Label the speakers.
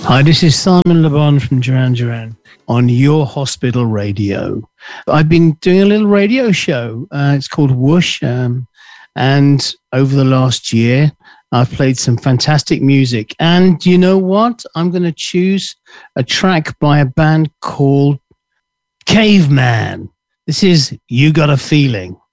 Speaker 1: Hi, this is Simon Le Bon from Duran Duran on Your Hospital Radio. I've been doing a little radio show. It's called Whoosh. And over the last year, I've played some fantastic music. And you know what? I'm going to choose a track by a band called Caveman. This is You Got a Feeling.